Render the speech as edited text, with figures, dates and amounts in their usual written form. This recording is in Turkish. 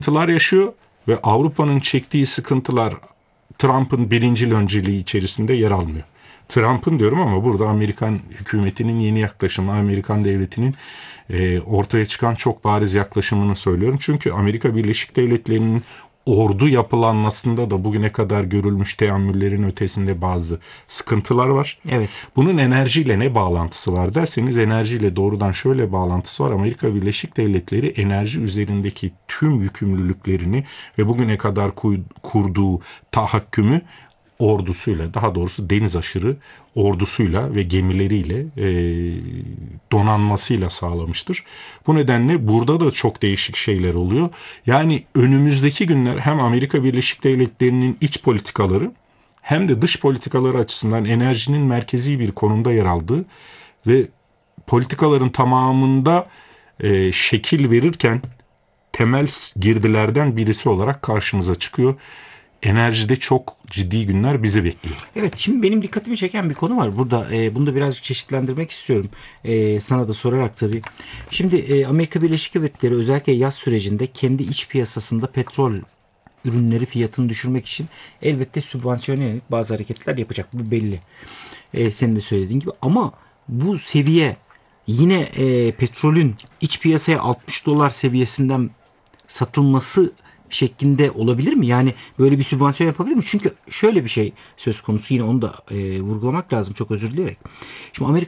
sıkıntılar yaşıyor ve Avrupa'nın çektiği sıkıntılar Trump'ın birincil önceliği içerisinde yer almıyor. Trump'ın diyorum ama burada Amerikan hükümetinin yeni yaklaşımı, Amerikan devletinin ortaya çıkan çok bariz yaklaşımını söylüyorum. Çünkü Amerika Birleşik Devletleri'nin ordu yapılanmasında da bugüne kadar görülmüş teamüllerin ötesinde bazı sıkıntılar var. Evet. Bunun enerjiyle ne bağlantısı var derseniz, enerjiyle doğrudan şöyle bağlantısı var. Amerika Birleşik Devletleri enerji üzerindeki tüm yükümlülüklerini ve bugüne kadar kurduğu tahakkümü ordusuyla, daha doğrusu deniz aşırı ordusuyla ve gemileriyle, donanmasıyla sağlamıştır. Bu nedenle burada da çok değişik şeyler oluyor. Yani önümüzdeki günler hem Amerika Birleşik Devletleri'nin iç politikaları hem de dış politikaları açısından enerjinin merkezi bir konumda yer aldığı ve politikaların tamamında şekil verirken temel girdilerden birisi olarak karşımıza çıkıyor. Enerjide çok ciddi günler bizi bekliyor. Evet, şimdi benim dikkatimi çeken bir konu var burada. Bunu da birazcık çeşitlendirmek istiyorum. Sana da sorarak tabii. Şimdi Amerika Birleşik Devletleri özellikle yaz sürecinde kendi iç piyasasında petrol ürünleri fiyatını düşürmek için elbette sübvansiyona yönelik bazı hareketler yapacak. Bu belli. Senin de söylediğin gibi. Ama bu seviye yine petrolün iç piyasaya $60 seviyesinden satılması şeklinde olabilir mi? Yani böyle bir sübvansiyon yapabilir mi? Çünkü şöyle bir şey söz konusu, yine onu da vurgulamak lazım, çok özür dileyerek. Şimdi Amerika